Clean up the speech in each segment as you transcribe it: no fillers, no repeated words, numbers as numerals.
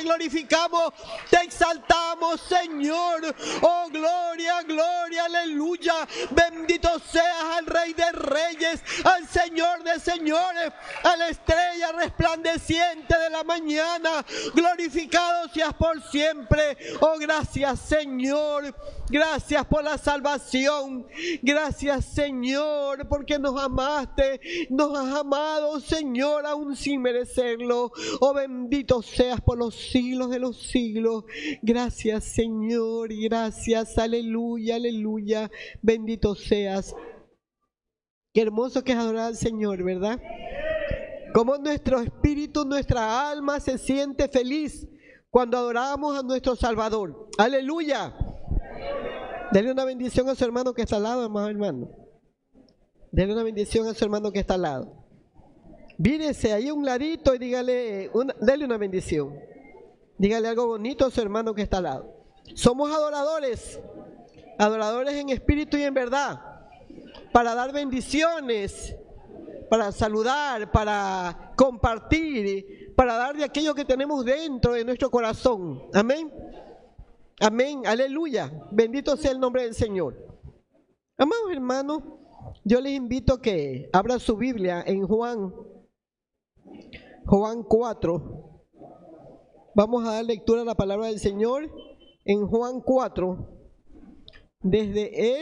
glorificamos, te exaltamos, Señor. Oh, gloria, gloria, aleluya. Bendito seas al Rey de Reyes, al Señor de Señores, a la estrella resplandeciente de la mañana. Glorificado seas por siempre. Oh, gracias, Señor. Gracias por la salvación. Gracias, Señor, porque nos amaste. Nos has amado, Señor, aún sin merecerlo. Oh, bendito seas por los siglos de los siglos. Gracias, Señor. Gracias. Aleluya, aleluya. Bendito seas. Qué hermoso que es adorar al Señor, ¿verdad? Como nuestro espíritu, nuestra alma se siente feliz cuando adoramos a nuestro Salvador. Aleluya. Dele una bendición a su hermano que está al lado, amado hermano. Dele una bendición a su hermano que está al lado. Vírese ahí a un ladito y dele una bendición. Dígale algo bonito a su hermano que está al lado. Somos adoradores, adoradores en espíritu y en verdad, para dar bendiciones, para saludar, para compartir, para dar de aquello que tenemos dentro de nuestro corazón. Amén. Amén, aleluya. Bendito sea el nombre del Señor. Amados hermanos, yo les invito a que abran su Biblia en Juan 4. Vamos a dar lectura a la palabra del Señor en Juan 4, desde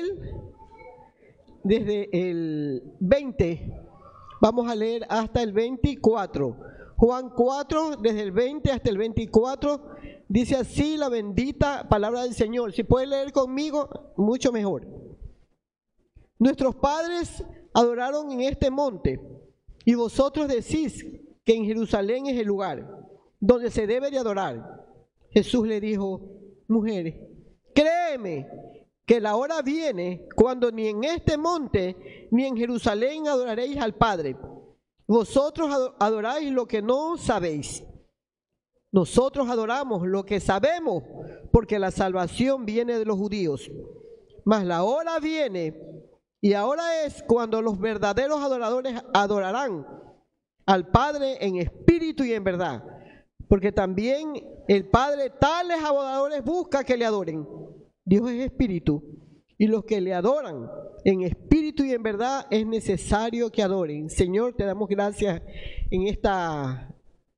el 20. Vamos a leer hasta el 24. Juan 4, desde el 20 hasta el 24, dice así la bendita palabra del Señor. Si puede leer conmigo, mucho mejor. Nuestros padres adoraron en este monte, y vosotros decís que en Jerusalén es el lugar donde se debe de adorar. Jesús le dijo: mujer, créeme que la hora viene cuando ni en este monte ni en Jerusalén adoraréis al Padre. Vosotros adoráis lo que no sabéis. Nosotros adoramos lo que sabemos, porque la salvación viene de los judíos. Mas la hora viene, y ahora es, cuando los verdaderos adoradores adorarán al Padre en espíritu y en verdad. Porque también el Padre tales adoradores busca que le adoren. Dios es espíritu, y los que le adoran en espíritu y en verdad es necesario que adoren. Señor, te damos gracias en esta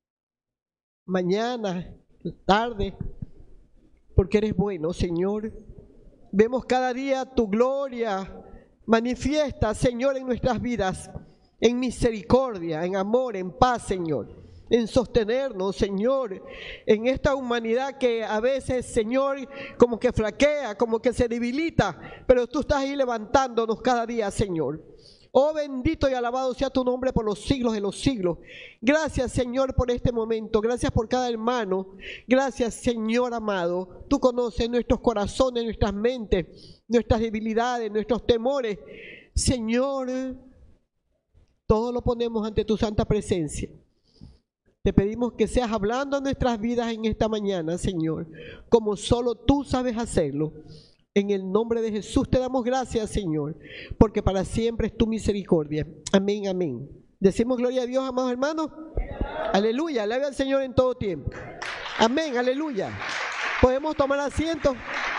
mañana, tarde, porque eres bueno, Señor. Vemos cada día tu gloria manifiesta, Señor, en nuestras vidas, en misericordia, en amor, en paz, Señor, en sostenernos, Señor, en esta humanidad que a veces, Señor, como que flaquea, como que se debilita, pero tú estás ahí levantándonos cada día, Señor. Oh, bendito y alabado sea tu nombre por los siglos de los siglos. Gracias, Señor, por este momento. Gracias por cada hermano. Gracias, Señor amado. Tú conoces nuestros corazones, nuestras mentes, nuestras debilidades, nuestros temores. Señor, todo lo ponemos ante tu santa presencia. Te pedimos que seas hablando a nuestras vidas en esta mañana, Señor, como solo tú sabes hacerlo. En el nombre de Jesús te damos gracias, Señor, porque para siempre es tu misericordia. Amén, amén. Decimos gloria a Dios, amados hermanos. Aleluya, alabe al Señor en todo tiempo. Amén, aleluya. Podemos tomar asiento.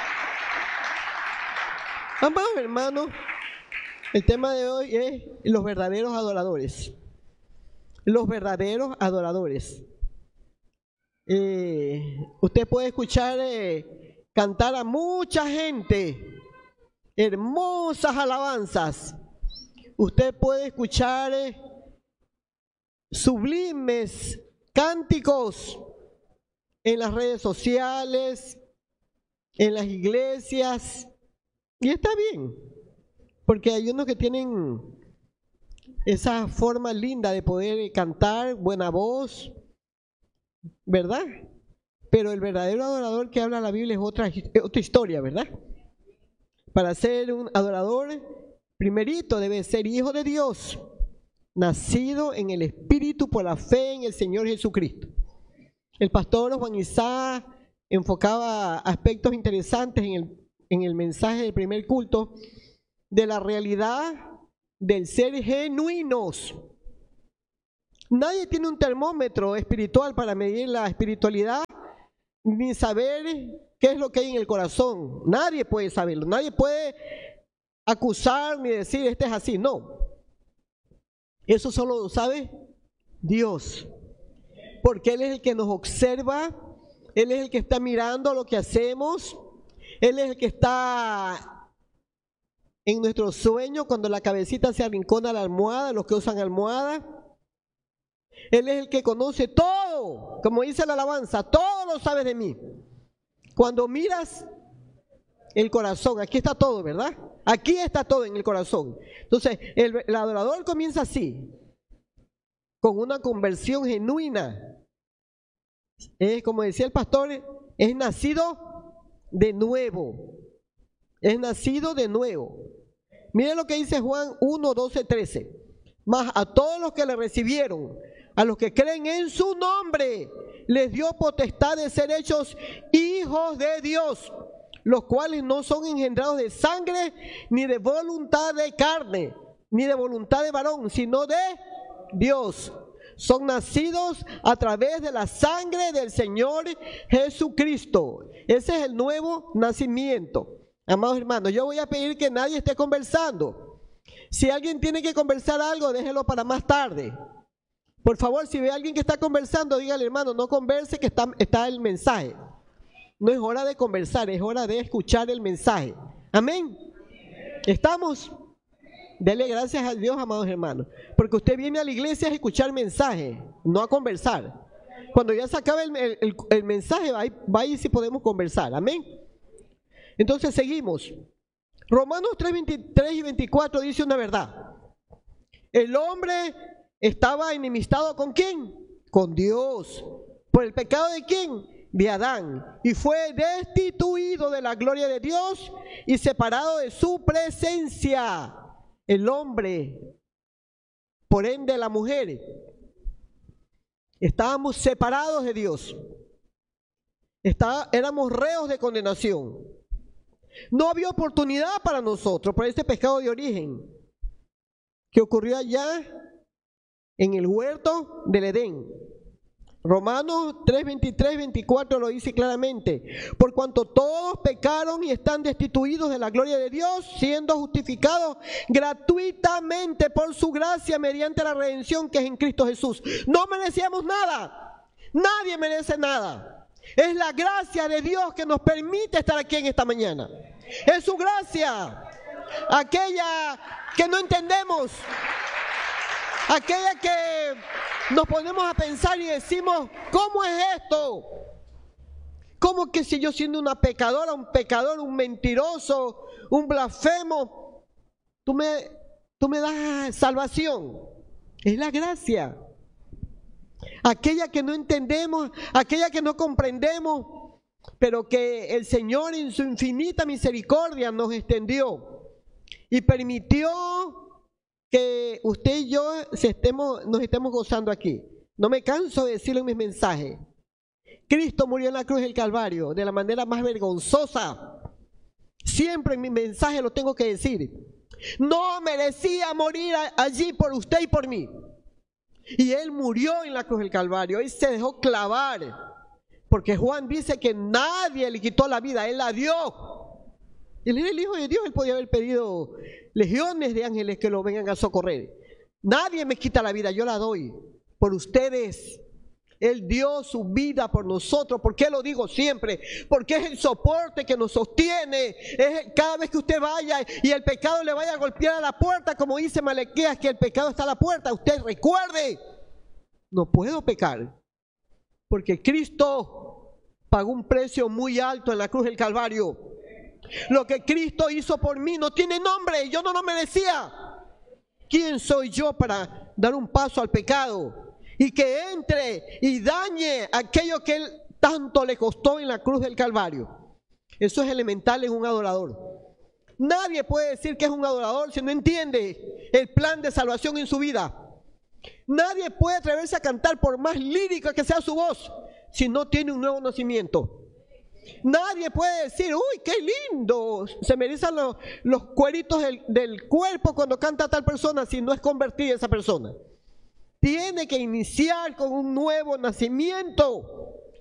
Amados hermanos, el tema de hoy es los verdaderos adoradores. Los verdaderos adoradores. Usted puede escuchar cantar a mucha gente hermosas alabanzas. Usted puede escuchar sublimes cánticos en las redes sociales, en las iglesias, y está bien, porque hay unos que tienen esa forma linda de poder cantar, buena voz, ¿verdad? Pero el verdadero adorador que habla la Biblia es otra historia, ¿verdad? Para ser un adorador, primerito debe ser hijo de Dios, nacido en el Espíritu por la fe en el Señor Jesucristo. El pastor Juan Isaac enfocaba aspectos interesantes en el mensaje del primer culto de la realidad del ser genuinos. Nadie tiene un termómetro espiritual para medir la espiritualidad ni saber qué es lo que hay en el corazón. Nadie puede saberlo, nadie puede acusar ni decir este es así, no. Eso solo lo sabe Dios, porque Él es el que nos observa, Él es el que está mirando lo que hacemos, Él es el que está en nuestro sueño cuando la cabecita se arrincona a la almohada, los que usan almohada. Él es el que conoce todo, como dice la alabanza, todo lo sabes de mí. Cuando miras el corazón, aquí está todo, ¿verdad? Aquí está todo en el corazón. Entonces, el adorador comienza así, con una conversión genuina. Como decía el pastor, es nacido de nuevo. Es nacido de nuevo. Miren lo que dice Juan 1, 12, 13. Mas a todos los que le recibieron, a los que creen en su nombre, les dio potestad de ser hechos hijos de Dios, los cuales no son engendrados de sangre, ni de voluntad de carne, ni de voluntad de varón, sino de Dios. Son nacidos a través de la sangre del Señor Jesucristo. Ese es el nuevo nacimiento. Amados hermanos, yo voy a pedir que nadie esté conversando. Si alguien tiene que conversar algo, déjelo para más tarde. Por favor, si ve a alguien que está conversando, dígale, hermano, no converse, que está el mensaje. No es hora de conversar, es hora de escuchar el mensaje. Amén. ¿Estamos? Dele gracias a Dios, amados hermanos, porque usted viene a la iglesia a escuchar mensaje, no a conversar. Cuando ya se acabe el mensaje, va ahí si podemos conversar. Amén. Entonces seguimos. Romanos 3, 23 y 24 dice una verdad. El hombre estaba enemistado ¿con quién? Con Dios. ¿Por el pecado de quién? De Adán. Y fue destituido de la gloria de Dios y separado de su presencia. El hombre, por ende la mujer, estábamos separados de Dios. Éramos reos de condenación. No había oportunidad para nosotros por este pecado de origen que ocurrió allá en el huerto del Edén. Romanos 3, 23, 24 lo dice claramente. Por cuanto todos pecaron y están destituidos de la gloria de Dios, siendo justificados gratuitamente por su gracia mediante la redención que es en Cristo Jesús. No merecíamos nada. Nadie merece nada. Es la gracia de Dios que nos permite estar aquí en esta mañana. Es su gracia. Aquella que no entendemos. Aquella que nos ponemos a pensar y decimos, ¿cómo es esto? ¿Cómo que si yo siendo una pecadora, un pecador, un mentiroso, un blasfemo, tú me das salvación? Es la gracia. Aquella que no entendemos, aquella que no comprendemos, pero que el Señor en su infinita misericordia nos extendió y permitió que usted y yo nos estemos gozando aquí. No me canso de decirlo en mis mensajes. Cristo murió en la cruz del Calvario de la manera más vergonzosa. Siempre en mi mensaje lo tengo que decir. No merecía morir allí por usted y por mí. Y Él murió en la cruz del Calvario. Él se dejó clavar. Porque Juan dice que nadie le quitó la vida, Él la dio. Él era el Hijo de Dios, Él podía haber pedido legiones de ángeles que lo vengan a socorrer. Nadie me quita la vida, yo la doy por ustedes. Él dio su vida por nosotros. ¿Por qué lo digo siempre? Porque es el soporte que nos sostiene. Cada vez que usted vaya y el pecado le vaya a golpear a la puerta, como dice Malaquías, que el pecado está a la puerta, usted recuerde, no puedo pecar, porque Cristo pagó un precio muy alto en la cruz del Calvario. Lo que Cristo hizo por mí no tiene nombre, yo no lo merecía. ¿Quién soy yo para dar un paso al pecado y que entre y dañe aquello que Él tanto le costó en la cruz del Calvario? Eso es elemental en un adorador. Nadie puede decir que es un adorador si no entiende el plan de salvación en su vida. Nadie puede atreverse a cantar por más lírica que sea su voz si no tiene un nuevo nacimiento. Nadie puede decir, uy, qué lindo, se me erizan los cueritos del cuerpo cuando canta tal persona, si no es convertida esa persona. Tiene que iniciar con un nuevo nacimiento.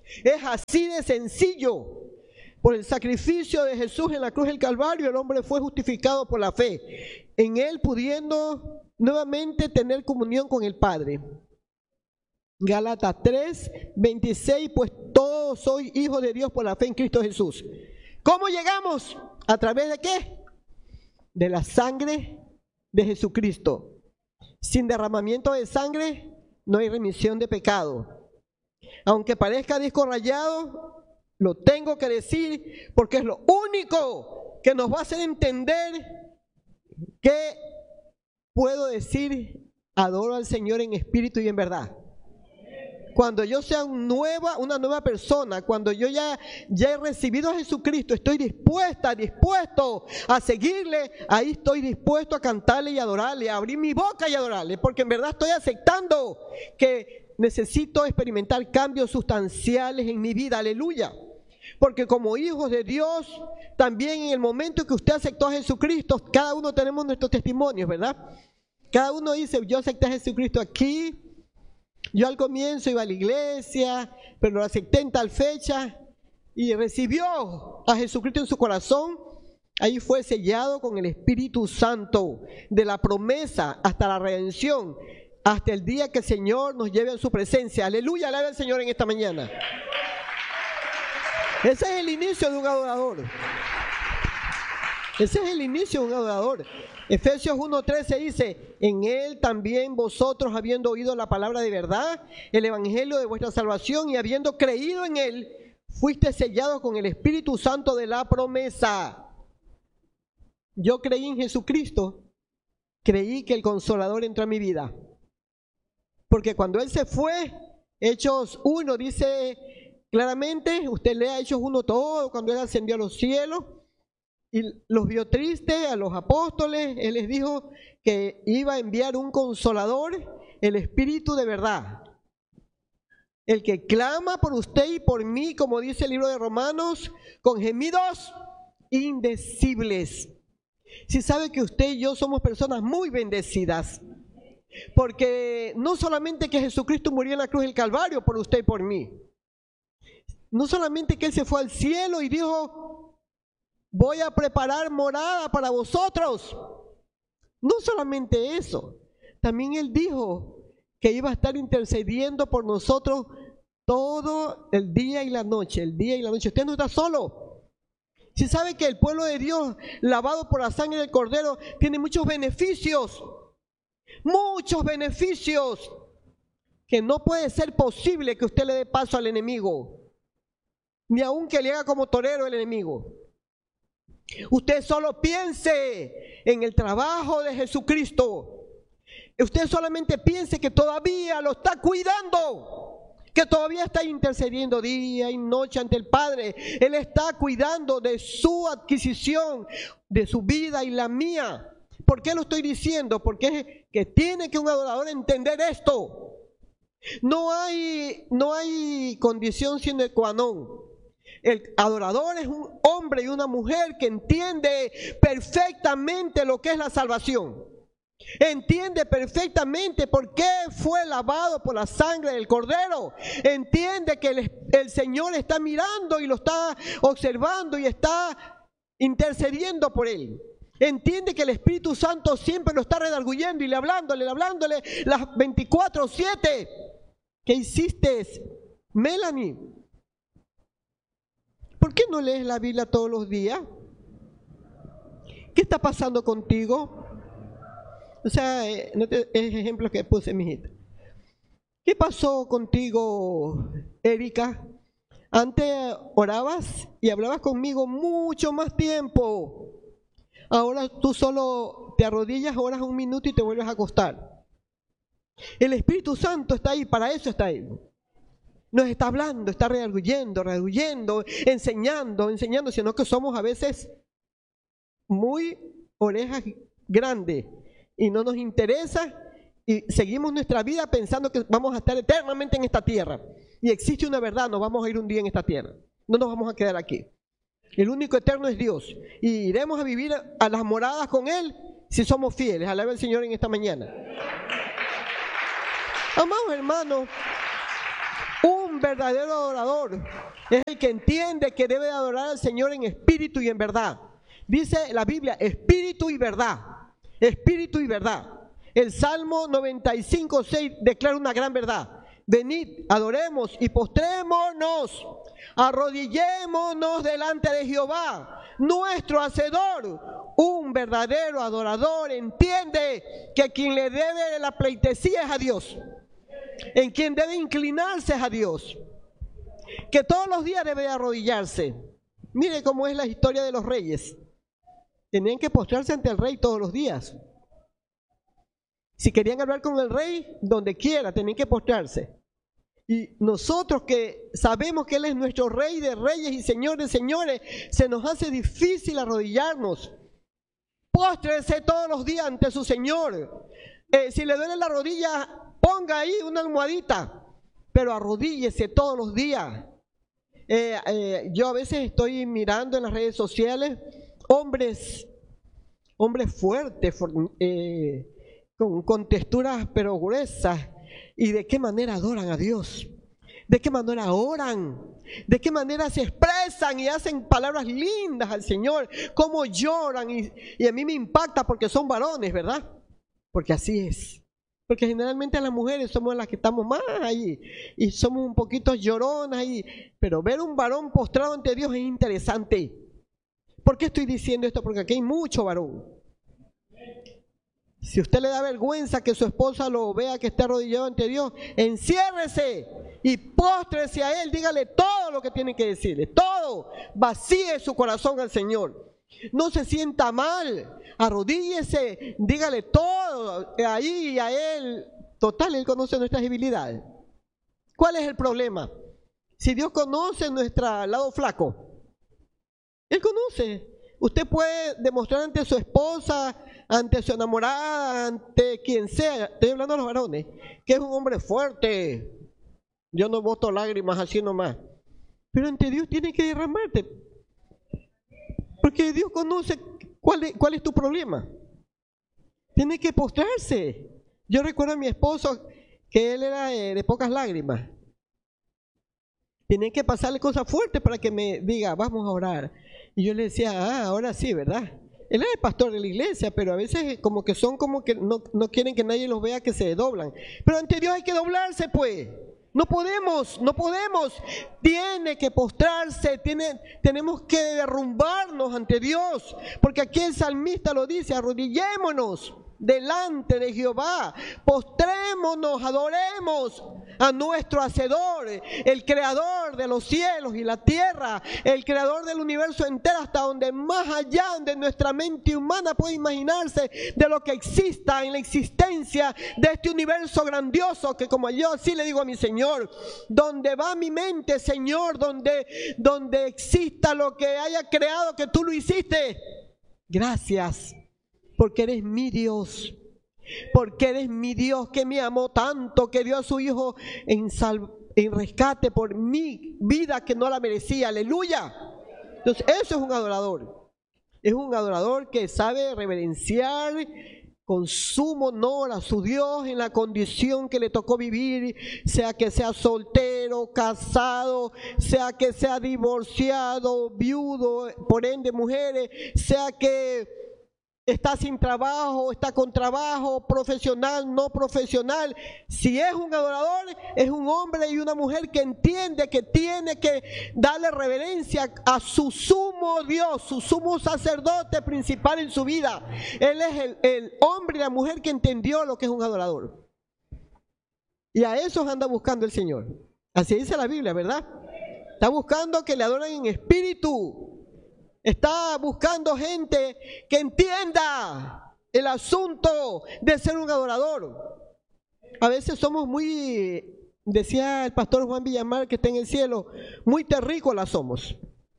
Es así de sencillo. Por el sacrificio de Jesús en la cruz del Calvario, el hombre fue justificado por la fe, en él pudiendo nuevamente tener comunión con el Padre. Gálatas 3, 26, pues todos sois hijos de Dios por la fe en Cristo Jesús. ¿Cómo llegamos? ¿A través de qué? De la sangre de Jesucristo. Sin derramamiento de sangre no hay remisión de pecado. Aunque parezca disco rayado, lo tengo que decir porque es lo único que nos va a hacer entender que puedo decir adoro al Señor en espíritu y en verdad. Cuando yo sea una nueva persona, cuando yo ya he recibido a Jesucristo, estoy dispuesto a seguirle, ahí estoy dispuesto a cantarle y adorarle, a abrir mi boca y adorarle, porque en verdad estoy aceptando que necesito experimentar cambios sustanciales en mi vida, aleluya. Porque como hijos de Dios, también en el momento que usted aceptó a Jesucristo, cada uno tenemos nuestros testimonios, ¿verdad? Cada uno dice, yo acepté a Jesucristo aquí, yo al comienzo iba a la iglesia, pero lo acepté en tal fecha, y recibió a Jesucristo en su corazón. Ahí fue sellado con el Espíritu Santo, de la promesa hasta la redención, hasta el día que el Señor nos lleve a su presencia. Aleluya, alabe al Señor en esta mañana. Ese es el inicio de un adorador. Ese es el inicio de un adorador. Efesios 1:13 dice, en él también vosotros, habiendo oído la palabra de verdad, el evangelio de vuestra salvación, y habiendo creído en él, fuiste sellados con el Espíritu Santo de la promesa. Yo creí en Jesucristo, creí que el Consolador entró a mi vida. Porque cuando él se fue, Hechos 1 dice claramente, usted lea Hechos 1 todo, cuando él ascendió a los cielos, y los vio tristes a los apóstoles, él les dijo que iba a enviar un Consolador, el Espíritu de verdad. El que clama por usted y por mí, como dice el libro de Romanos, con gemidos indecibles. Si sabe que usted y yo somos personas muy bendecidas, porque no solamente que Jesucristo murió en la cruz del Calvario por usted y por mí, no solamente que Él se fue al cielo y dijo, voy a preparar morada para vosotros. No solamente eso, también Él dijo que iba a estar intercediendo por nosotros todo el día y la noche, el día y la noche. Usted no está solo. Si sabe que el pueblo de Dios, lavado por la sangre del Cordero, tiene muchos beneficios, que no puede ser posible que usted le dé paso al enemigo, ni aun que le haga como torero el enemigo. Usted solo piense en el trabajo de Jesucristo. Usted solamente piense que todavía lo está cuidando, que todavía está intercediendo día y noche ante el Padre. Él está cuidando de su adquisición, de su vida y la mía. ¿Por qué lo estoy diciendo? Porque es que tiene que un adorador entender esto. No hay condición sine qua non. El adorador es un hombre y una mujer que entiende perfectamente lo que es la salvación. Entiende perfectamente por qué fue lavado por la sangre del Cordero. Entiende que el Señor está mirando y lo está observando y está intercediendo por él. Entiende que el Espíritu Santo siempre lo está redarguyendo y hablándole las 24/7. ¿Qué hiciste, Melanie? ¿Por qué no lees la Biblia todos los días? ¿Qué está pasando contigo? O sea, es ejemplo que puse, mijita. ¿Qué pasó contigo, Erika? Antes orabas y hablabas conmigo mucho más tiempo. Ahora tú solo te arrodillas, oras un minuto y te vuelves a acostar. El Espíritu Santo está ahí, para eso está ahí. Nos está hablando, está redarguyendo, enseñando, sino que somos a veces muy orejas grandes y no nos interesa y seguimos nuestra vida pensando que vamos a estar eternamente en esta tierra. Y existe una verdad, nos vamos a ir un día en esta tierra, no nos vamos a quedar aquí. El único eterno es Dios y iremos a vivir a las moradas con Él si somos fieles. Alaba al Señor en esta mañana. Amados hermanos, Un verdadero adorador es el que entiende que debe adorar al Señor en espíritu y en verdad. Dice la Biblia, espíritu y verdad. Espíritu y verdad. El Salmo 95:6 declara una gran verdad. Venid, adoremos y postrémonos, arrodillémonos delante de Jehová, nuestro Hacedor. Un verdadero adorador entiende que quien le debe la pleitesía es a Dios, en quien debe inclinarse es a Dios, que todos los días debe arrodillarse. Mire cómo es la historia de los reyes. Tenían que postrarse ante el rey todos los días. Si querían hablar con el rey, donde quiera, tenían que postrarse. Y nosotros que sabemos que Él es nuestro Rey de reyes y Señor de señores, se nos hace difícil arrodillarnos. Póstrese todos los días ante su Señor. Si le duele la rodilla, ponga ahí una almohadita, pero arrodíllese todos los días. Yo a veces estoy mirando en las redes sociales hombres fuertes, con texturas pero gruesas, y de qué manera adoran a Dios, de qué manera oran, de qué manera se expresan y hacen palabras lindas al Señor, cómo lloran, y a mí me impacta porque son varones, ¿verdad? Porque así es. Porque generalmente las mujeres somos las que estamos más ahí y somos un poquito lloronas ahí, pero ver un varón postrado ante Dios es interesante. ¿Por qué estoy diciendo esto? Porque aquí hay mucho varón. Si usted le da vergüenza que su esposa lo vea que esté arrodillado ante Dios, enciérrese y póstrese a Él, dígale todo lo que tiene que decirle, todo, vacíe su corazón al Señor. No se sienta mal, arrodíllese, dígale todo ahí a Él. Total, Él conoce nuestras debilidades. ¿Cuál es el problema? Si Dios conoce nuestro lado flaco, Él conoce. Usted puede demostrar ante su esposa, ante su enamorada, ante quien sea, estoy hablando de los varones, que es un hombre fuerte. Yo no boto lágrimas así nomás. Pero ante Dios tiene que derramarte. Porque Dios conoce cuál es tu problema. Tiene que postrarse. Yo recuerdo a mi esposo que él era de pocas lágrimas. Tienen que pasarle cosas fuertes para que me diga, vamos a orar. Y yo le decía, ahora sí, ¿verdad? Él es el pastor de la iglesia, pero a veces como que son como que no quieren que nadie los vea, que se doblan. Pero ante Dios hay que doblarse, pues. No podemos. Tiene que postrarse, tenemos que derrumbarnos ante Dios. Porque aquí el salmista lo dice, arrodillémonos delante de Jehová, postrémonos, adoremos a nuestro Hacedor, el creador de los cielos y la tierra, el creador del universo entero, hasta donde más allá de nuestra mente humana puede imaginarse de lo que exista en la existencia de este universo grandioso, que como yo así le digo a mi Señor, donde va mi mente, Señor, donde exista lo que haya creado, que tú lo hiciste. Gracias, porque eres mi Dios, porque eres mi Dios que me amó tanto, que dio a su Hijo en rescate por mi vida que no la merecía. Aleluya. Entonces eso es un adorador que sabe reverenciar con sumo honor a su Dios en la condición que le tocó vivir, sea que sea soltero, casado, sea que sea divorciado, viudo, por ende mujeres, sea que está sin trabajo, está con trabajo, profesional, no profesional. Si es un adorador, es un hombre y una mujer que entiende que tiene que darle reverencia a su sumo Dios, su sumo sacerdote principal en su vida. Él es el hombre y la mujer que entendió lo que es un adorador. Y a esos anda buscando el Señor. Así dice la Biblia, ¿verdad? Está buscando que le adoren en espíritu. Está buscando gente que entienda el asunto de ser un adorador. A veces somos muy, decía el pastor Juan Villamar que está en el cielo, muy terrícolas somos.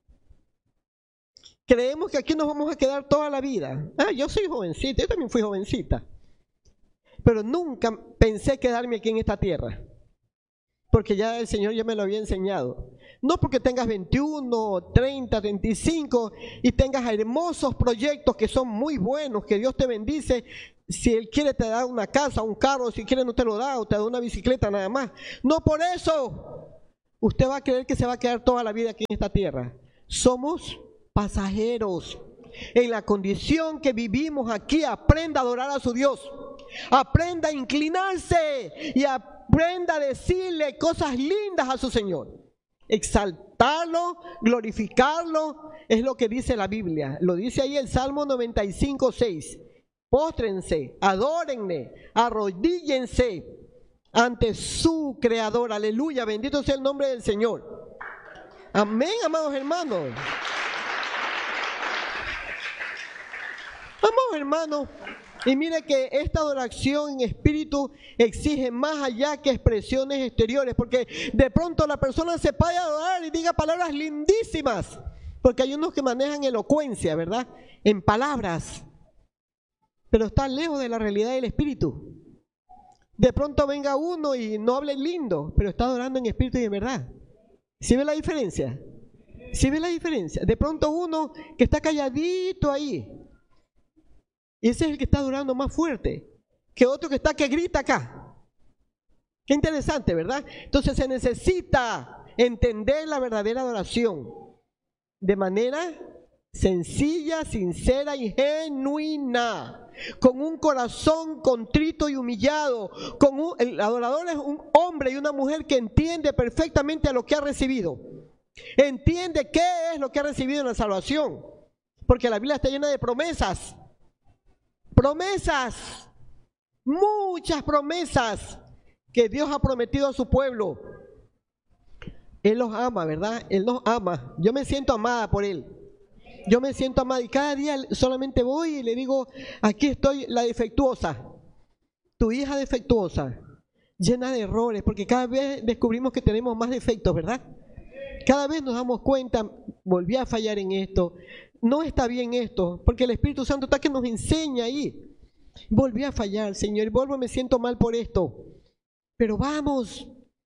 Creemos que aquí nos vamos a quedar toda la vida. Yo soy jovencita, yo también fui jovencita. Pero nunca pensé quedarme aquí en esta tierra. Porque ya el Señor ya me lo había enseñado. No porque tengas 21, 30, 35 y tengas hermosos proyectos que son muy buenos, que Dios te bendice, si Él quiere te da una casa, un carro, si quiere no te lo da, o te da una bicicleta nada más. No por eso usted va a creer que se va a quedar toda la vida aquí en esta tierra. Somos pasajeros. En la condición que vivimos aquí, aprenda a adorar a su Dios. Aprenda a inclinarse y aprenda a decirle cosas lindas a su Señor. Exaltarlo, glorificarlo, es lo que dice la Biblia. Lo dice ahí el Salmo 95:6. Póstrense, adórenle, arrodíllense ante su Creador. Aleluya, bendito sea el nombre del Señor. Amén, amados hermanos. Amados hermanos, y mire que esta adoración en espíritu exige más allá que expresiones exteriores, porque de pronto la persona se puede adorar y diga palabras lindísimas, porque hay unos que manejan elocuencia, ¿verdad? En palabras, pero está lejos de la realidad del espíritu. De pronto venga uno y no hable lindo, pero está adorando en espíritu y en verdad. ¿Sí ve la diferencia? ¿Sí ve la diferencia? De pronto uno que está calladito ahí, y ese es el que está adorando más fuerte que otro que está que grita acá. Qué interesante, ¿verdad? Entonces se necesita entender la verdadera adoración de manera sencilla, sincera y genuina, con un corazón contrito y humillado. El adorador es un hombre y una mujer que entiende perfectamente a lo que ha recibido. Entiende qué es lo que ha recibido en la salvación, porque la Biblia está llena de promesas. Promesas, muchas promesas que Dios ha prometido a su pueblo. Él los ama, ¿verdad? Él nos ama. Yo me siento amada por Él. Yo me siento amada y cada día solamente voy y le digo, aquí estoy la defectuosa, tu hija defectuosa, llena de errores, porque cada vez descubrimos que tenemos más defectos, ¿verdad? Cada vez nos damos cuenta, volví a fallar en esto, no está bien esto, porque el Espíritu Santo está que nos enseña ahí. Volví a fallar, Señor, y me siento mal por esto. Pero vamos,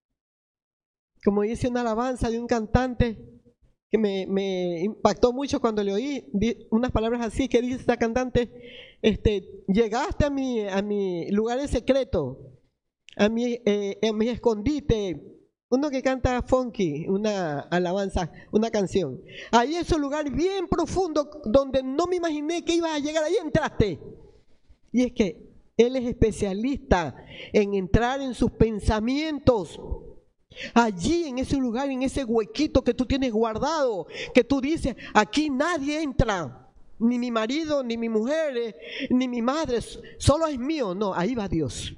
como dice una alabanza de un cantante que me impactó mucho cuando le oí, unas palabras así que dice esta cantante, llegaste a mi lugar en secreto, a mi escondite. Uno que canta funky, una alabanza, una canción. Ahí es un lugar bien profundo donde no me imaginé que ibas a llegar, ahí entraste. Y es que Él es especialista en entrar en sus pensamientos. Allí en ese lugar, en ese huequito que tú tienes guardado, que tú dices, aquí nadie entra, ni mi marido, ni mi mujer, ni mi madre, solo es mío. No, ahí va Dios.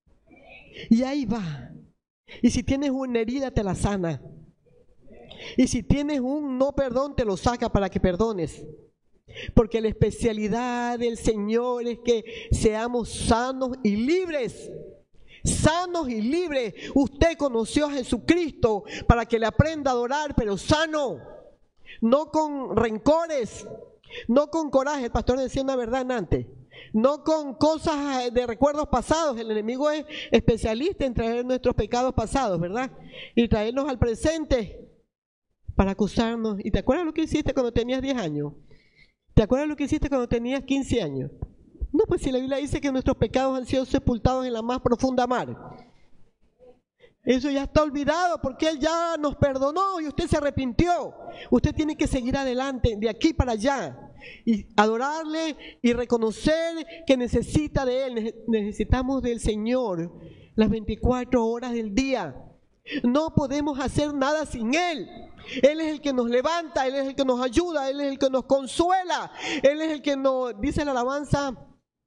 Y ahí va. Y si tienes una herida, te la sana. Y si tienes un no perdón, te lo saca para que perdones. Porque la especialidad del Señor es que seamos sanos y libres. Sanos y libres. Usted conoció a Jesucristo para que le aprenda a adorar, pero sano. No con rencores, no con coraje. El pastor decía una verdad antes. No con cosas de recuerdos pasados. El enemigo es especialista en traer nuestros pecados pasados, ¿verdad? Y traernos al presente para acusarnos. ¿Y te acuerdas lo que hiciste cuando tenías 10 años? ¿Te acuerdas lo que hiciste cuando tenías 15 años? No, pues si la Biblia dice que nuestros pecados han sido sepultados en la más profunda mar. Eso ya está olvidado porque Él ya nos perdonó y usted se arrepintió. Usted tiene que seguir adelante, de aquí para allá. Y adorarle y reconocer que necesita de Él. Necesitamos del Señor las 24 horas del día. No podemos hacer nada sin Él. Él es el que nos levanta, Él es el que nos ayuda, Él es el que nos consuela, Él es el que nos dice la alabanza.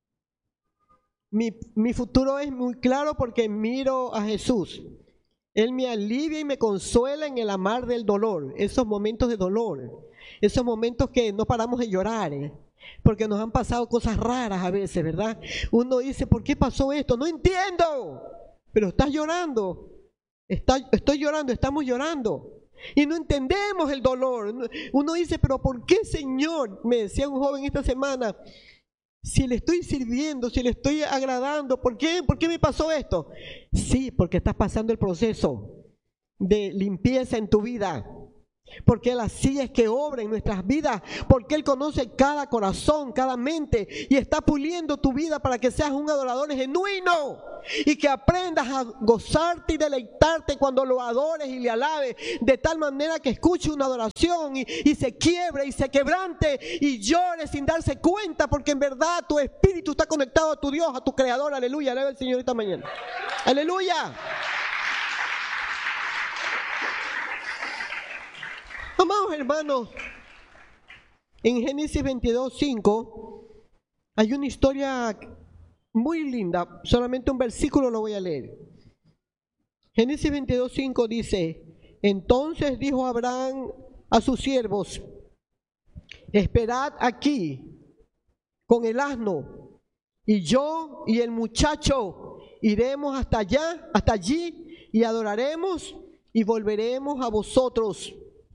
Mi futuro es muy claro porque miro a Jesús. Él me alivia y me consuela en el mar del dolor, esos momentos de dolor, esos momentos que no paramos de llorar, porque nos han pasado cosas raras a veces, ¿verdad? Uno dice, ¿por qué pasó esto? No entiendo, pero estás llorando, estoy llorando, estamos llorando. Y no entendemos el dolor. Uno dice, pero ¿por qué, Señor? Me decía un joven esta semana, si le estoy sirviendo, si le estoy agradando, ¿por qué me pasó esto? Sí, porque estás pasando el proceso de limpieza en tu vida. Porque Él así es que obra en nuestras vidas, porque Él conoce cada corazón, cada mente, y está puliendo tu vida para que seas un adorador genuino y que aprendas a gozarte y deleitarte cuando lo adores y le alabes, de tal manera que escuche una adoración y se quiebre y se quebrante y llore sin darse cuenta, porque en verdad tu espíritu está conectado a tu Dios, a tu Creador. Aleluya, alaba al Señor esta mañana. Aleluya. Amados hermanos, en Génesis 22:5 hay una historia muy linda, solamente un versículo lo voy a leer. Génesis 22:5 dice: entonces dijo Abraham a sus siervos: esperad aquí con el asno, y yo y el muchacho iremos hasta allá, hasta allí, y adoraremos y volveremos a vosotros.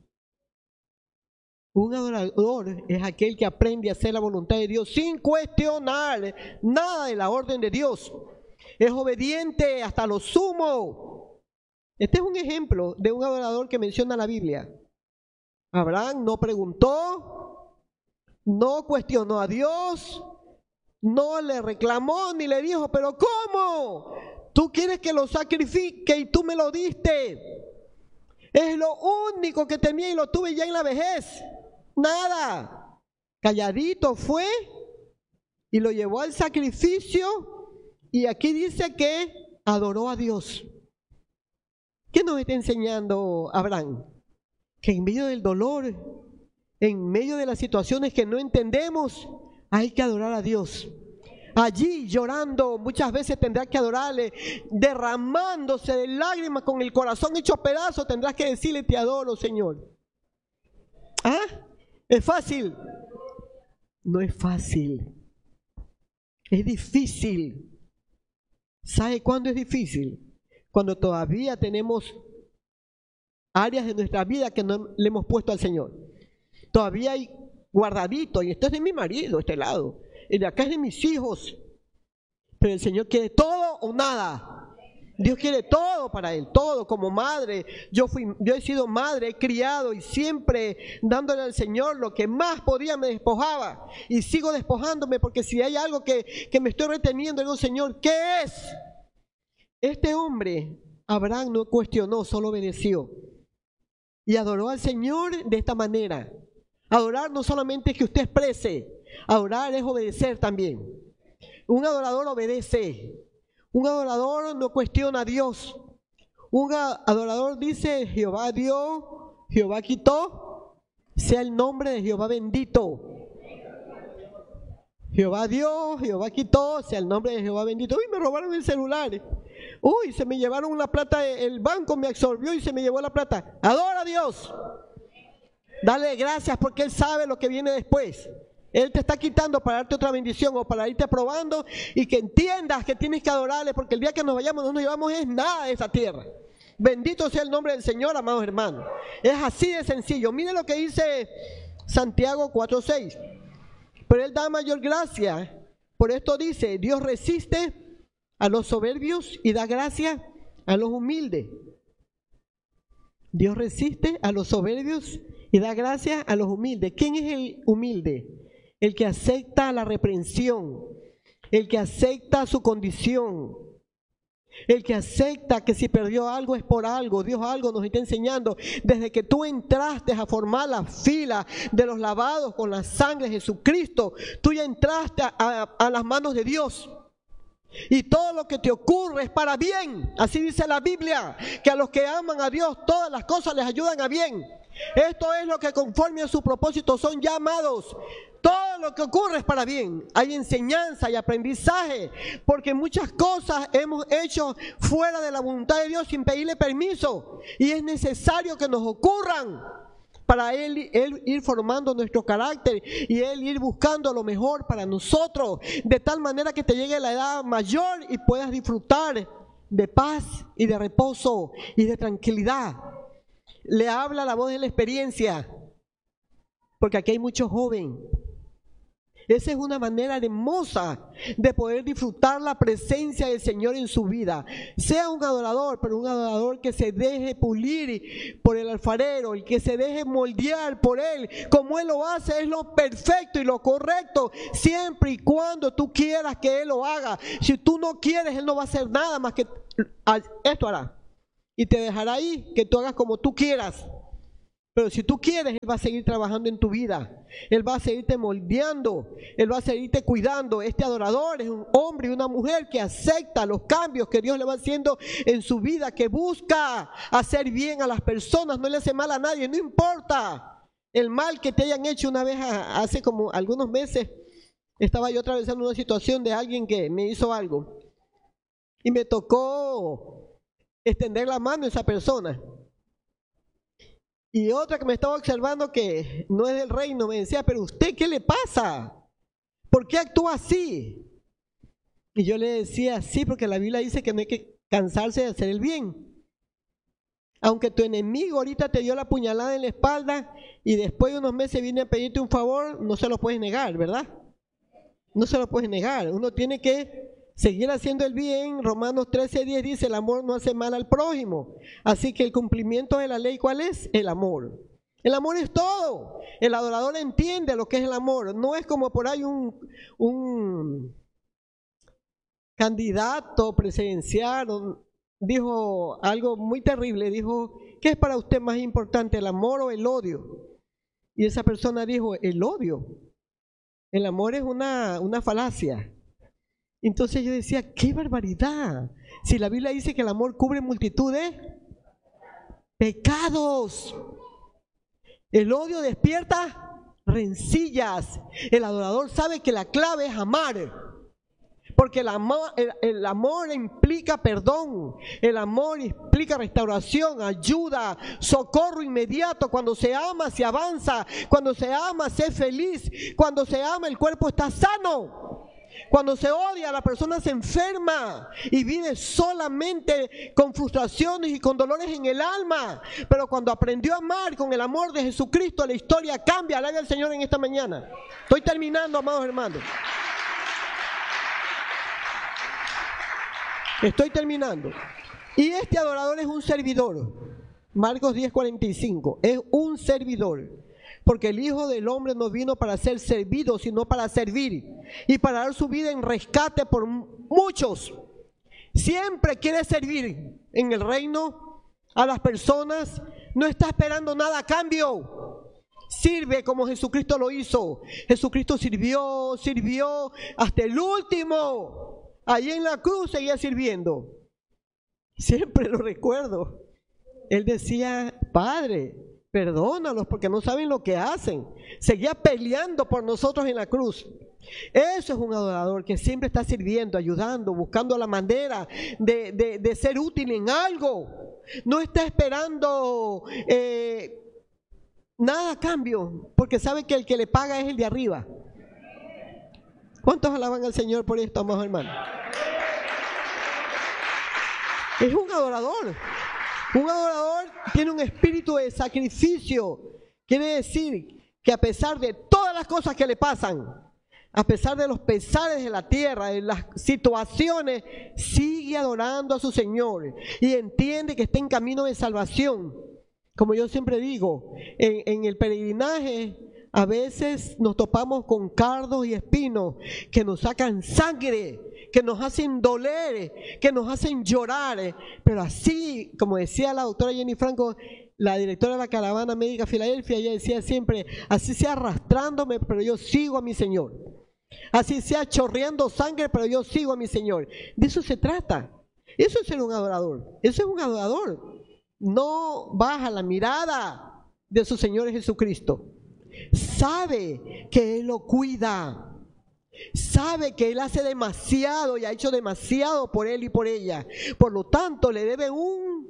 Un adorador es aquel que aprende a hacer la voluntad de Dios sin cuestionar nada de la orden de Dios. Es obediente hasta lo sumo. Este es un ejemplo de un adorador que menciona la Biblia. Abraham no preguntó, no cuestionó a Dios, no le reclamó ni le dijo: pero ¿cómo? Tú quieres que lo sacrifique y tú me lo diste. Es lo único que tenía y lo tuve ya en la vejez. Nada. Calladito fue y lo llevó al sacrificio, y aquí dice que adoró a Dios. ¿Qué nos está enseñando Abraham? Que en medio del dolor, en medio de las situaciones que no entendemos, hay que adorar a Dios. Allí llorando, muchas veces tendrás que adorarle, derramándose de lágrimas, con el corazón hecho pedazos, tendrás que decirle: te adoro, Señor. ¿Ah? ¿Es fácil? No es fácil. Es difícil. ¿Sabe cuándo es difícil? Cuando todavía tenemos áreas de nuestra vida que no le hemos puesto al Señor. Todavía hay guardadito, y esto es de mi marido, este lado, y de acá es de mis hijos. Pero el Señor quiere todo o nada. Dios quiere todo para Él, todo. Como madre, yo he sido madre, he criado, y siempre dándole al Señor lo que más podía me despojaba, y sigo despojándome, porque si hay algo que me estoy reteniendo, digo: Señor, ¿qué es? Este hombre, Abraham, no cuestionó, solo obedeció y adoró al Señor de esta manera. Adorar no solamente es que usted exprese, adorar es obedecer también. Un adorador obedece. Un adorador no cuestiona a Dios. Un adorador dice: Jehová dio, Jehová quitó, sea el nombre de Jehová bendito. Jehová dio, Jehová quitó, sea el nombre de Jehová bendito. Uy, me robaron el celular. Uy, se me llevaron la plata, el banco me absorbió y se me llevó la plata. Adora a Dios. Dale gracias, porque Él sabe lo que viene después. Él te está quitando para darte otra bendición o para irte probando, y que entiendas que tienes que adorarle, porque el día que nos vayamos no nos llevamos es nada de esa tierra. Bendito sea el nombre del Señor, amados hermanos. Es así de sencillo. Mire lo que dice Santiago 4:6. Pero Él da mayor gracia. Por esto dice: Dios resiste a los soberbios y da gracia a los humildes. Dios resiste a los soberbios y da gracia a los humildes. ¿Quién es el humilde? El que acepta la reprensión, el que acepta su condición, el que acepta que si perdió algo es por algo. Dios algo nos está enseñando. Desde que tú entraste a formar la fila de los lavados con la sangre de Jesucristo, tú ya entraste a las manos de Dios. Y todo lo que te ocurre es para bien. Así dice la Biblia, que a los que aman a Dios todas las cosas les ayudan a bien. Esto es lo que conforme a su propósito son llamados. Todo lo que ocurre es para bien. Hay enseñanza y aprendizaje, porque muchas cosas hemos hecho fuera de la voluntad de Dios sin pedirle permiso, y es necesario que nos ocurran para él ir formando nuestro carácter y Él ir buscando lo mejor para nosotros, de tal manera que te llegue la edad mayor y puedas disfrutar de paz y de reposo y de tranquilidad. Le habla la voz de la experiencia, porque aquí hay muchos jóvenes Esa es una manera hermosa de poder disfrutar la presencia del Señor en su vida. Sea un adorador, pero un adorador que se deje pulir por el alfarero, el que se deje moldear por Él. Como Él lo hace es lo perfecto y lo correcto, siempre y cuando tú quieras que Él lo haga. Si tú no quieres, Él no va a hacer nada más que esto hará. Y te dejará ahí, que tú hagas como tú quieras. Pero si tú quieres, Él va a seguir trabajando en tu vida. Él va a seguirte moldeando. Él va a seguirte cuidando. Este adorador es un hombre y una mujer que acepta los cambios que Dios le va haciendo en su vida, que busca hacer bien a las personas, no le hace mal a nadie, no importa el mal que te hayan hecho. Una vez, hace como algunos meses, estaba yo atravesando una situación de alguien que me hizo algo. Y me tocó extender la mano a esa persona. Y otra que me estaba observando, que no es del reino, me decía: pero usted, ¿qué le pasa? ¿Por qué actúa así? Y yo le decía: sí, porque la Biblia dice que no hay que cansarse de hacer el bien. Aunque tu enemigo ahorita te dio la puñalada en la espalda y después de unos meses viene a pedirte un favor, no se lo puedes negar, ¿verdad? No se lo puedes negar. Uno tiene que seguir haciendo el bien. Romanos 13:10 dice: el amor no hace mal al prójimo. Así que el cumplimiento de la ley, ¿cuál es? El amor. El amor es todo. El adorador entiende lo que es el amor. No es como por ahí un candidato presidencial dijo algo muy terrible. Dijo: ¿qué es para usted más importante, el amor o el odio? Y esa persona dijo: el odio. El amor es una falacia. Entonces yo decía: ¡qué barbaridad! Si la Biblia dice que el amor cubre multitud de pecados. El odio despierta rencillas. El adorador sabe que la clave es amar. Porque el amor implica perdón. El amor implica restauración, ayuda, socorro inmediato. Cuando se ama, se avanza. Cuando se ama, se es feliz. Cuando se ama, el cuerpo está sano. Cuando se odia, la persona se enferma y vive solamente con frustraciones y con dolores en el alma. Pero cuando aprendió a amar con el amor de Jesucristo, la historia cambia. Alabe al Señor en esta mañana. Estoy terminando, amados hermanos. Estoy terminando. Y este adorador es un servidor. Marcos 10:45. Es un servidor. Porque el Hijo del Hombre no vino para ser servido, sino para servir y para dar su vida en rescate por muchos. Siempre quiere servir en el reino a las personas. No está esperando nada a cambio. Sirve como Jesucristo lo hizo. Jesucristo sirvió hasta el último. Allí en la cruz seguía sirviendo. Siempre lo recuerdo. Él decía: Padre, perdónalos porque no saben lo que hacen. Seguía peleando por nosotros en la cruz. Eso es un adorador que siempre está sirviendo, ayudando, buscando la manera de ser útil en algo. No está esperando nada a cambio, porque sabe que el que le paga es el de arriba. ¿Cuántos alaban al Señor por esto, amados hermanos? Es un adorador. Un adorador tiene un espíritu de sacrificio. Quiere decir que a pesar de todas las cosas que le pasan, a pesar de los pesares de la tierra, de las situaciones, sigue adorando a su Señor y entiende que está en camino de salvación. Como yo siempre digo, en el peregrinaje a veces nos topamos con cardos y espinos que nos sacan sangre, que nos hacen doler, que nos hacen llorar. Pero así, como decía la doctora Jenny Franco, la directora de la Caravana Médica Filadelfia, ella decía siempre: así sea arrastrándome, pero yo sigo a mi Señor. Así sea chorreando sangre, pero yo sigo a mi Señor. De eso se trata. Eso es ser un adorador. Eso es un adorador. No baja la mirada de su Señor Jesucristo. Sabe que Él lo cuida. Sabe que Él hace demasiado y ha hecho demasiado por Él y por ella. Por lo tanto, le debe un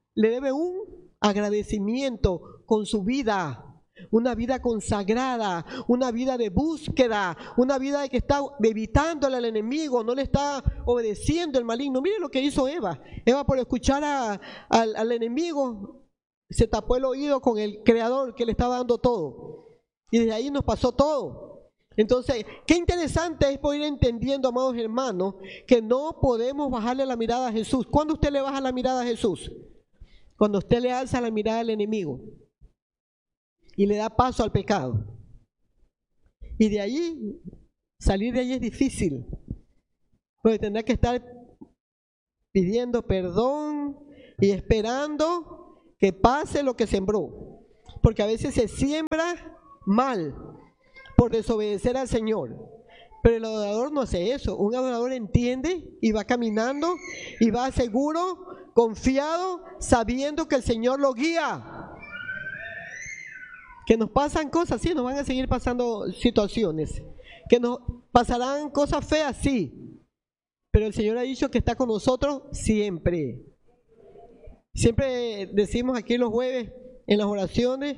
agradecimiento con su vida. Una vida consagrada, una vida de búsqueda, una vida de que está evitándole al enemigo, no le está obedeciendo el maligno. Mire lo que hizo Eva. Eva, por escuchar al enemigo, se tapó el oído con el Creador que le estaba dando todo. Y desde ahí nos pasó todo. Entonces, qué interesante es poder ir entendiendo, amados hermanos, que no podemos bajarle la mirada a Jesús. ¿Cuándo usted le baja la mirada a Jesús? Cuando usted le alza la mirada al enemigo y le da paso al pecado. Y de allí, salir de allí es difícil, porque tendrá que estar pidiendo perdón y esperando que pase lo que sembró. Porque a veces se siembra mal por desobedecer al Señor. Pero el adorador no hace eso. Un adorador entiende y va caminando y va seguro, confiado, sabiendo que el Señor lo guía. Que nos pasan cosas, sí, nos van a seguir pasando situaciones. Que nos pasarán cosas feas, sí. Pero el Señor ha dicho que está con nosotros siempre. Siempre decimos aquí los jueves en las oraciones: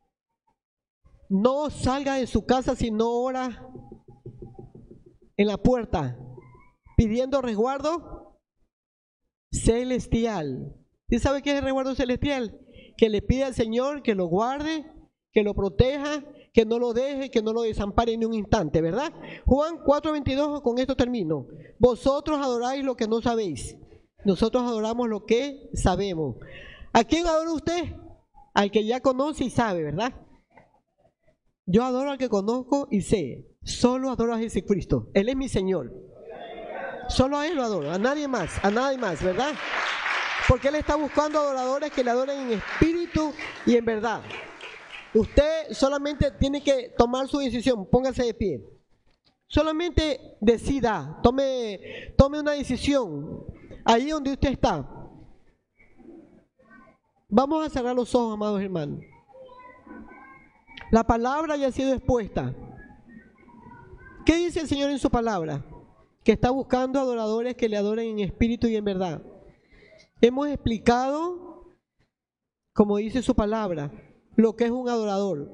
no salga de su casa si no ora en la puerta, pidiendo resguardo celestial. ¿Sí sabe qué es el resguardo celestial? Que le pide al Señor que lo guarde, que lo proteja, que no lo deje, que no lo desampare ni un instante, ¿verdad? Juan 4:22, con esto termino. Vosotros adoráis lo que no sabéis, nosotros adoramos lo que sabemos. ¿A quién adora usted? Al que ya conoce y sabe, ¿verdad? Yo adoro al que conozco y sé. Solo adoro a Jesucristo. Él es mi Señor. Solo a Él lo adoro, a nadie más, ¿verdad? Porque Él está buscando adoradores que le adoren en espíritu y en verdad. Usted solamente tiene que tomar su decisión. Póngase de pie. Solamente decida, tome una decisión ahí donde usted está. Vamos a cerrar los ojos, amados hermanos. La palabra ya ha sido expuesta. ¿Qué dice el Señor en su palabra? Que está buscando adoradores que le adoren en espíritu y en verdad. Hemos explicado, como dice su palabra, lo que es un adorador.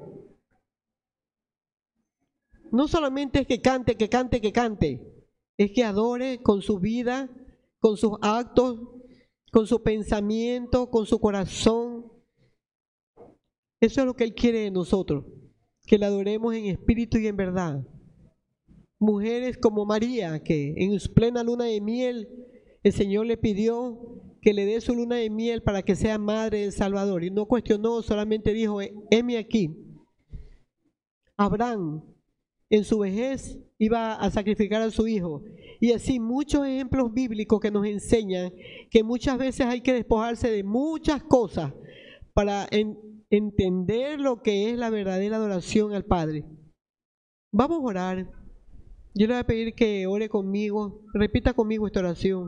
No solamente es que cante, es que adore con su vida, con sus actos, con su pensamiento, con su corazón. Eso es lo que Él quiere de nosotros, que le adoremos en espíritu y en verdad. Mujeres como María, que en su plena luna de miel, el Señor le pidió que le dé su luna de miel para que sea madre del Salvador. Y no cuestionó, solamente dijo: heme aquí. Abraham, en su vejez, iba a sacrificar a su hijo. Y así muchos ejemplos bíblicos que nos enseñan que muchas veces hay que despojarse de muchas cosas para entender lo que es la verdadera adoración al Padre. Vamos a orar. Yo le voy a pedir que ore conmigo, repita conmigo esta oración.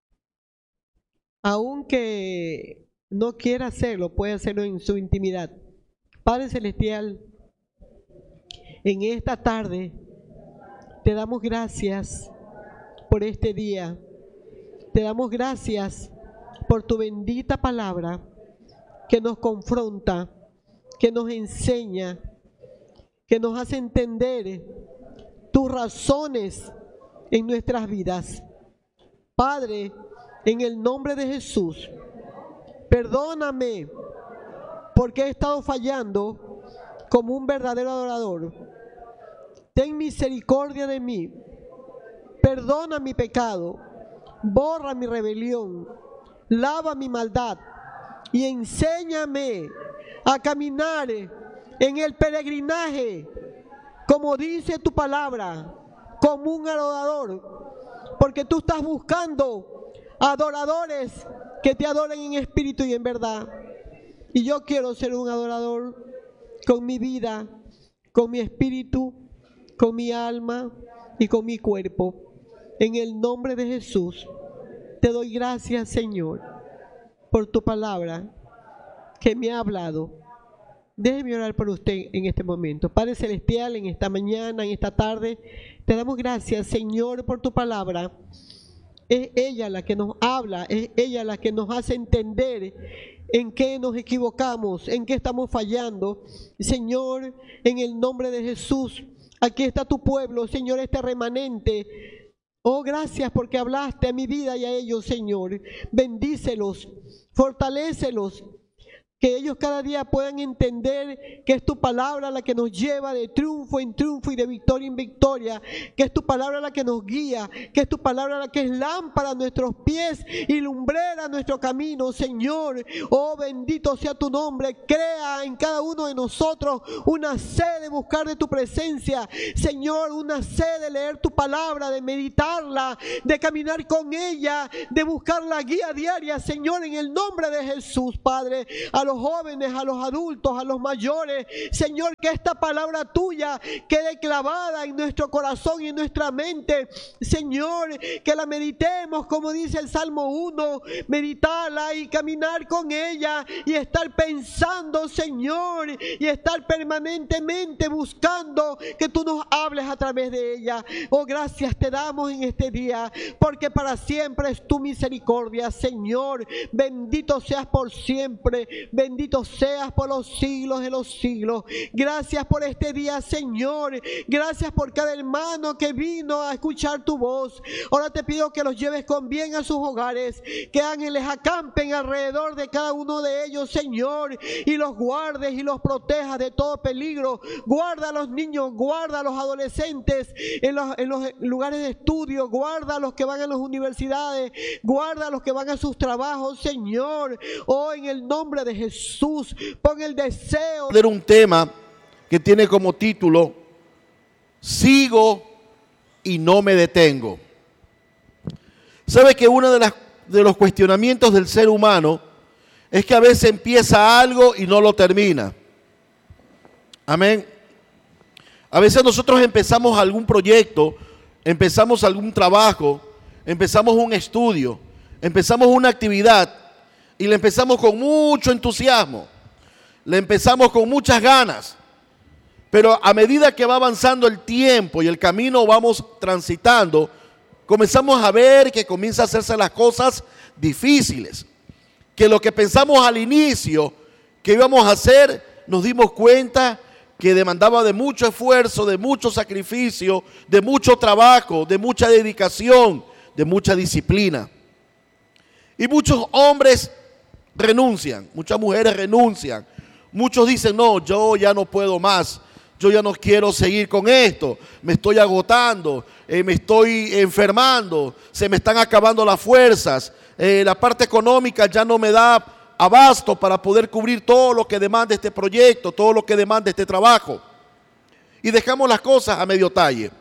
Aunque no quiera hacerlo, puede hacerlo en su intimidad. Padre Celestial, en esta tarde te damos gracias por este día. Te damos gracias por tu bendita palabra que nos confronta, que nos enseña, que nos hace entender tus razones en nuestras vidas. Padre, en el nombre de Jesús, perdóname porque he estado fallando como un verdadero adorador. Ten misericordia de mí, perdona mi pecado, borra mi rebelión, lava mi maldad y enséñame a caminar en el peregrinaje, como dice tu palabra, como un adorador, porque tú estás buscando adoradores que te adoren en espíritu y en verdad. Y yo quiero ser un adorador con mi vida, con mi espíritu, con mi alma y con mi cuerpo. En el nombre de Jesús, te doy gracias, Señor, por tu palabra que me ha hablado. Déjeme orar por usted en este momento. Padre Celestial, en esta mañana, en esta tarde, te damos gracias, Señor, por tu palabra. Es ella la que nos habla, es ella la que nos hace entender en qué nos equivocamos, en qué estamos fallando. Señor, en el nombre de Jesús, aquí está tu pueblo, Señor, este remanente. Oh, gracias porque hablaste a mi vida y a ellos, Señor. Bendícelos, fortalécelos. Que ellos cada día puedan entender que es tu palabra la que nos lleva de triunfo en triunfo y de victoria en victoria. Que es tu palabra la que nos guía. Que es tu palabra la que es lámpara a nuestros pies y lumbrera nuestro camino, Señor. Oh, bendito sea tu nombre. Crea en cada uno de nosotros una sed de buscar de tu presencia, Señor. Una sed de leer tu palabra, de meditarla, de caminar con ella, de buscar la guía diaria, Señor, en el nombre de Jesús, Padre. A los jóvenes, a los adultos, a los mayores, Señor, que esta palabra tuya quede clavada en nuestro corazón y en nuestra mente, Señor, que la meditemos como dice el Salmo 1, meditarla y caminar con ella y estar pensando, Señor, y estar permanentemente buscando que tú nos hables a través de ella. Oh, gracias te damos en este día, porque para siempre es tu misericordia, Señor. Bendito seas por siempre. Bendito seas por los siglos de los siglos. Gracias por este día, Señor. Gracias por cada hermano que vino a escuchar tu voz. Ahora te pido que los lleves con bien a sus hogares, que ángeles acampen alrededor de cada uno de ellos, Señor, y los guardes y los protejas de todo peligro. Guarda a los niños, guarda a los adolescentes en los lugares de estudio, guarda a los que van a las universidades, guarda a los que van a sus trabajos, Señor. Oh, en el nombre de Jesús, pon el deseo. Era un tema que tiene como título: Sigo y no me detengo. ¿Sabe que uno de los cuestionamientos del ser humano es que a veces empieza algo y no lo termina? Amén. A veces nosotros empezamos algún proyecto, empezamos algún trabajo, empezamos un estudio, empezamos una actividad y le empezamos con mucho entusiasmo, le empezamos con muchas ganas, pero a medida que va avanzando el tiempo y el camino vamos transitando, comenzamos a ver que comienza a hacerse las cosas difíciles, que lo que pensamos al inicio que íbamos a hacer, nos dimos cuenta que demandaba de mucho esfuerzo, de mucho sacrificio, de mucho trabajo, de mucha dedicación, de mucha disciplina. Y muchos hombres renuncian, muchas mujeres renuncian, muchos dicen: no, yo ya no puedo más, yo ya no quiero seguir con esto, me estoy agotando, me estoy enfermando, se me están acabando las fuerzas, la parte económica ya no me da abasto para poder cubrir todo lo que demanda este proyecto, todo lo que demanda este trabajo. Y dejamos las cosas a medio talle.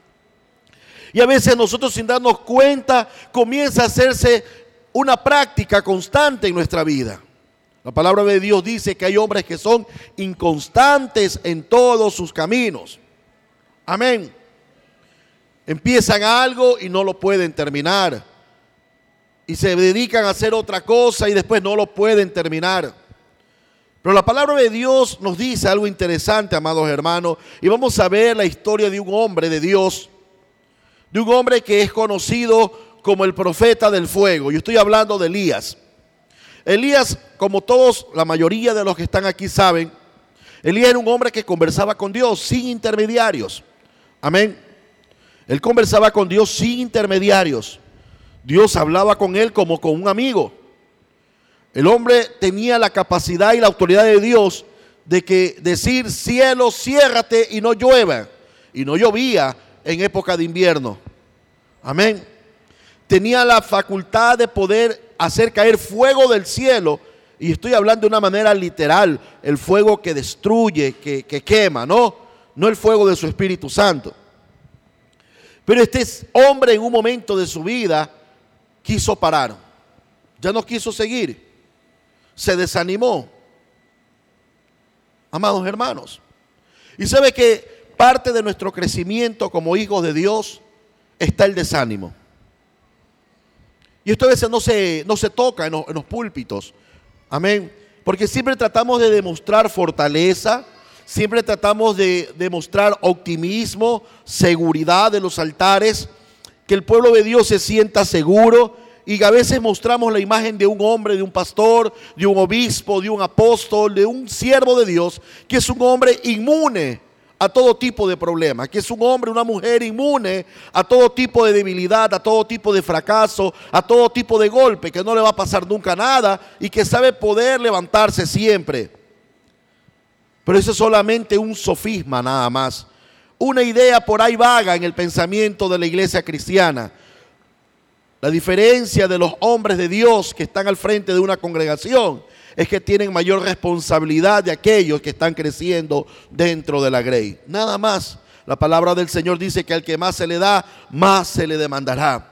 Y a veces nosotros, sin darnos cuenta, comienza a hacerse una práctica constante en nuestra vida. La palabra de Dios dice que hay hombres que son inconstantes en todos sus caminos. Amén. Empiezan algo y no lo pueden terminar. Y se dedican a hacer otra cosa y después no lo pueden terminar. Pero la palabra de Dios nos dice algo interesante, amados hermanos, y vamos a ver la historia de un hombre de Dios, de un hombre que es conocido como el profeta del fuego. Yo estoy hablando de Elías. Elías, como todos, la mayoría de los que están aquí saben, Elías era un hombre que conversaba con Dios sin intermediarios. Amén. Él conversaba con Dios sin intermediarios. Dios hablaba con él como con un amigo. El hombre tenía la capacidad y la autoridad de Dios de que decir: cielo, ciérrate y no llueva. Y no llovía en época de invierno. Amén. Tenía la facultad de poder hacer caer fuego del cielo. Y estoy hablando de una manera literal, el fuego que destruye, que quema, no el fuego de su Espíritu Santo. Pero este hombre en un momento de su vida quiso parar, ya no quiso seguir, se desanimó, amados hermanos. Y sabe que parte de nuestro crecimiento como hijos de Dios está el desánimo. Y esto a veces no se toca en los púlpitos, amén, porque siempre tratamos de demostrar fortaleza, siempre tratamos de demostrar optimismo, seguridad de los altares, que el pueblo de Dios se sienta seguro. Y a veces mostramos la imagen de un hombre, de un pastor, de un obispo, de un apóstol, de un siervo de Dios, que es un hombre inmune a todo tipo de problemas, que es un hombre, una mujer inmune a todo tipo de debilidad, a todo tipo de fracaso, a todo tipo de golpe, que no le va a pasar nunca nada y que sabe poder levantarse siempre. Pero eso es solamente un sofisma nada más, una idea por ahí vaga en el pensamiento de la iglesia cristiana. La diferencia de los hombres de Dios que están al frente de una congregación es que tienen mayor responsabilidad de aquellos que están creciendo dentro de la grey. Nada más. La palabra del Señor dice que al que más se le da, más se le demandará.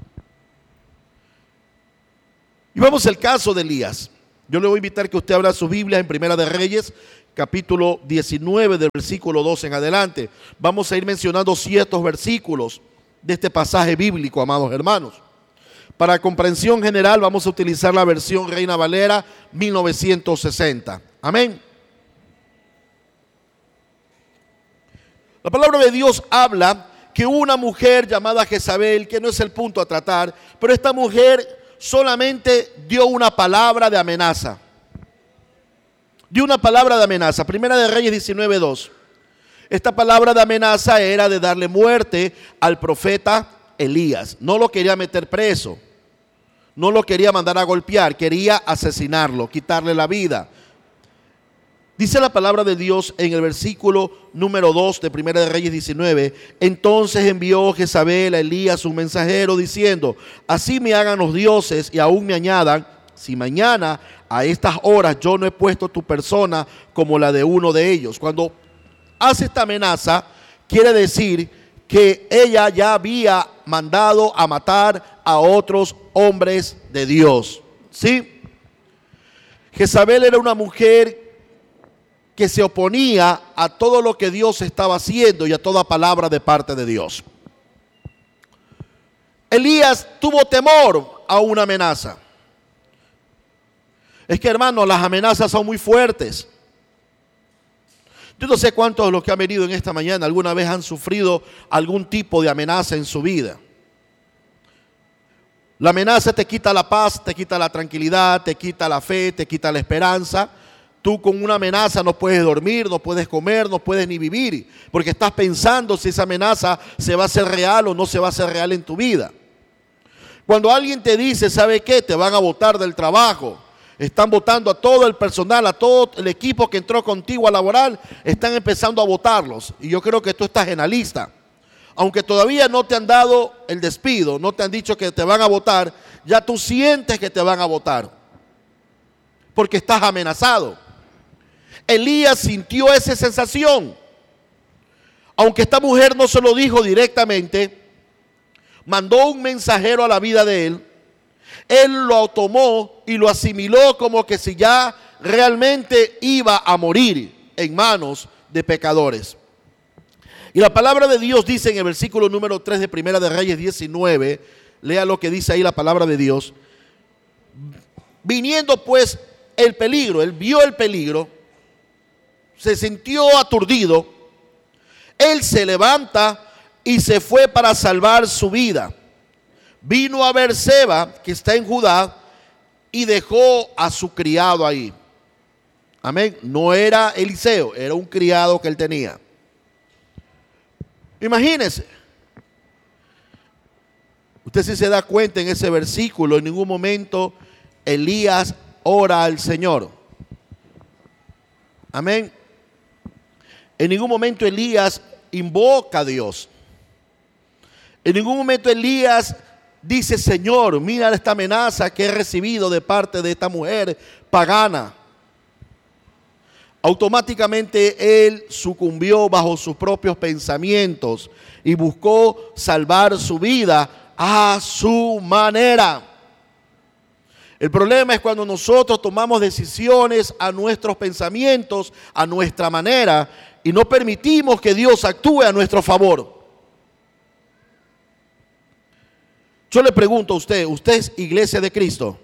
Y vamos al caso de Elías. Yo le voy a invitar que usted abra su Biblia en Primera de Reyes, capítulo 19, del versículo 2 en adelante. Vamos a ir mencionando ciertos versículos de este pasaje bíblico, amados hermanos. Para comprensión general vamos a utilizar la versión Reina Valera 1960. Amén. La palabra de Dios habla que una mujer llamada Jezabel, que no es el punto a tratar, pero esta mujer solamente dio una palabra de amenaza. Dio una palabra de amenaza. Primera de Reyes 19:2. Esta palabra de amenaza era de darle muerte al profeta Elías. No lo quería meter preso, no lo quería mandar a golpear, quería asesinarlo, quitarle la vida. Dice la palabra de Dios en el versículo número 2 de Primera de Reyes 19. Entonces envió Jezabel a Elías un mensajero diciendo: así me hagan los dioses y aún me añadan, si mañana a estas horas yo no he puesto tu persona como la de uno de ellos. Cuando hace esta amenaza, quiere decir que ella ya había mandado a matar a otros hombres de Dios. ¿Sí? Jezabel era una mujer que se oponía a todo lo que Dios estaba haciendo y a toda palabra de parte de Dios. Elías tuvo temor a una amenaza. Es que, hermanos, las amenazas son muy fuertes. Yo no sé cuántos de los que han venido en esta mañana alguna vez han sufrido algún tipo de amenaza en su vida. La amenaza te quita la paz, te quita la tranquilidad, te quita la fe, te quita la esperanza. Tú con una amenaza no puedes dormir, no puedes comer, no puedes ni vivir, porque estás pensando si esa amenaza se va a hacer real o no se va a hacer real en tu vida. Cuando alguien te dice, ¿sabe qué? Te van a botar del trabajo. Están votando a todo el personal, a todo el equipo que entró contigo a laborar, están empezando a votarlos. Y yo creo que tú estás en la lista. Aunque todavía no te han dado el despido, no te han dicho que te van a votar, ya tú sientes que te van a votar. Porque estás amenazado. Elías sintió esa sensación. Aunque esta mujer no se lo dijo directamente, mandó un mensajero a la vida de él. Él lo tomó y lo asimiló como que si ya realmente iba a morir en manos de pecadores. Y la palabra de Dios dice en el versículo número 3 de Primera de Reyes 19, lea lo que dice ahí la palabra de Dios. Viniendo pues el peligro, él vio el peligro, se sintió aturdido, él se levanta y se fue para salvar su vida. Vino a Beerseba, que está en Judá, y dejó a su criado ahí. Amén. No era Eliseo, era un criado que él tenía. Imagínense. Usted sí se da cuenta en ese versículo, en ningún momento Elías ora al Señor. Amén. En ningún momento Elías invoca a Dios. En ningún momento Elías dice: Señor, mira esta amenaza que he recibido de parte de esta mujer pagana. Automáticamente él sucumbió bajo sus propios pensamientos y buscó salvar su vida a su manera. El problema es cuando nosotros tomamos decisiones a nuestros pensamientos, a nuestra manera, y no permitimos que Dios actúe a nuestro favor. Yo le pregunto a usted, ¿usted es iglesia de Cristo?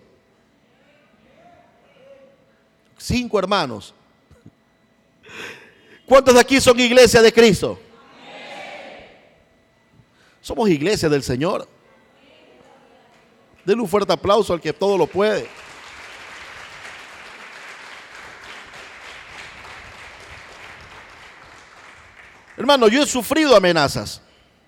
5 hermanos. ¿Cuántos de aquí son iglesia de Cristo? Somos iglesia del Señor. Denle un fuerte aplauso al que todo lo puede. Hermano, yo he sufrido amenazas.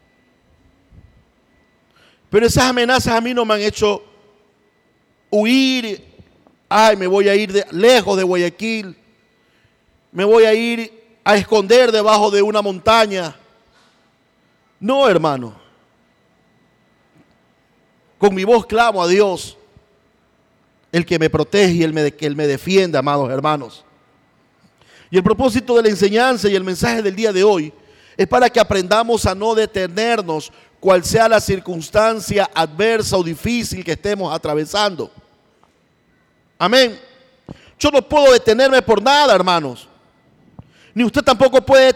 Pero esas amenazas a mí no me han hecho huir. Ay, me voy a ir lejos de Guayaquil. Me voy a ir a esconder debajo de una montaña. No, hermano. Con mi voz clamo a Dios, el que me protege y el que me defiende, amados hermanos. Y el propósito de la enseñanza y el mensaje del día de hoy es para que aprendamos a no detenernos, cual sea la circunstancia adversa o difícil que estemos atravesando. Amén. Yo no puedo detenerme por nada, hermanos. Ni usted tampoco puede